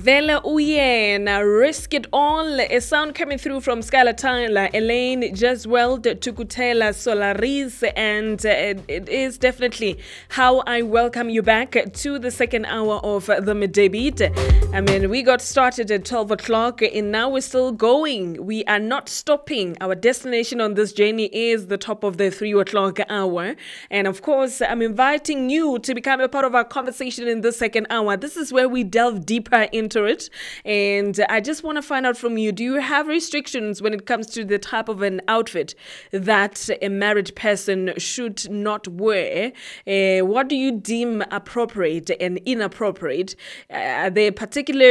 Vela Uyena, Risk It All, a sound coming through from Skylar Tyler, Elaine Jeswell, Tukutela Solaris, and it is definitely how I welcome you back to the second hour of the Midday Beat. I mean, we got started at 12 o'clock and now we're still going. We are not stopping. Our destination on this journey is the top of the 3 o'clock hour. And of course, I'm inviting you to become a part of our conversation in the second hour. This is where we delve deeper into it. And I just want to find out from you, do you have restrictions when it comes to the type of an outfit that a married person should not wear? What do you deem appropriate and inappropriate? Are there particular